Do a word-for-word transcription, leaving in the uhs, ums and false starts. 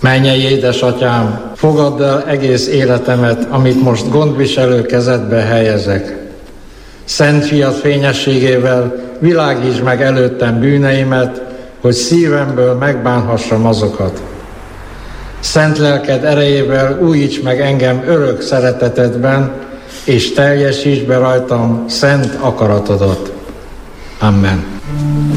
Mennyei édesatyám, fogadd el egész életemet, amit most gondviselő kezedbe helyezek. Szent fiad fényességével világítsd meg előttem bűneimet, hogy szívemből megbánhassam azokat. Szent lelked erejével újíts meg engem örök szeretetedben, és teljesíts be rajtam szent akaratodat. Amen.